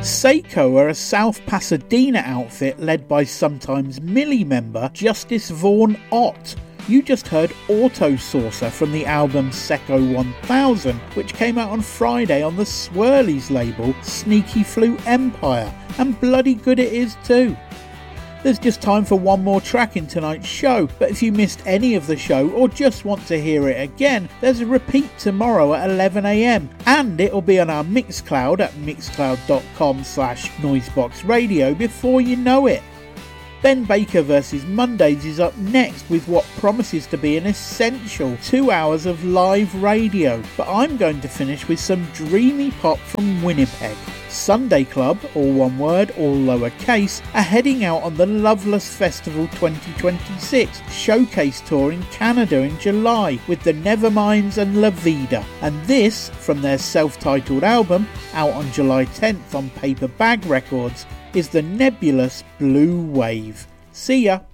Seiko are a South Pasadena outfit led by Sometimes Millie member Justice Vaughn Ott. You just heard Auto Saucer from the album Seco 1000, which came out on Friday on the Swirlies label Sneaky Flute Empire, and bloody good it is too. There's just time for one more track in tonight's show, but if you missed any of the show or just want to hear it again, there's a repeat tomorrow at 11 AM, and it'll be on our Mixcloud at mixcloud.com/noiseboxradio before you know it. Ben Baker vs Mondays is up next with what promises to be an essential 2 hours of live radio, but I'm going to finish with some dreamy pop from Winnipeg. Sunday Club, all one word, all lowercase, are heading out on the Loveless Festival 2026 showcase tour in Canada in July with the Neverminds and La Vida, and this, from their self-titled album, out on July 10th on Paper Bag Records, is the nebulous Blue Wave. See ya!